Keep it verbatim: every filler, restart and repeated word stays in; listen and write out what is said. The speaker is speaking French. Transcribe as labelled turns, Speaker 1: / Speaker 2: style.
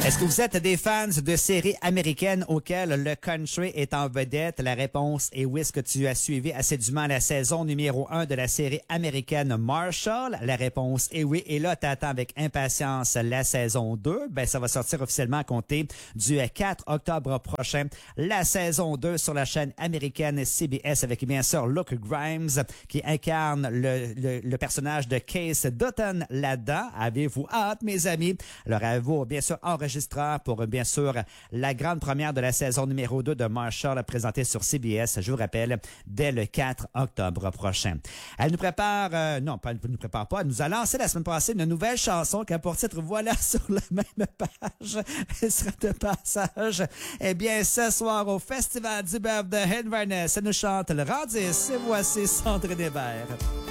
Speaker 1: Est-ce que vous êtes des fans de séries américaines auxquelles le country est en vedette? La réponse est oui. Est-ce que tu as suivi assidûment la saison numéro un de la série américaine Marshall? La réponse est oui. Et là, t'attends avec impatience la saison deux. Ben, ça va sortir officiellement à compter du quatre octobre prochain. La saison deux sur la chaîne américaine C B S avec bien sûr Luke Grimes qui incarne le, le, le personnage de Case Dutton là-dedans. Avez-vous hâte, mes amis? Alors, avez-vous bien sûr enregistré pour, bien sûr, la grande première de la saison numéro deux de Marshall présentée sur C B S, je vous rappelle, dès le quatre octobre prochain. Elle nous prépare, euh, non, pas, elle nous prépare pas, elle nous a lancé la semaine passée une nouvelle chanson qui a pour titre Voilà sur la même page. Elle sera de passage. Eh bien, ce soir au Festival du Bœuf de Inverness, elle nous chante le Radis et voici Sandrine Hébert.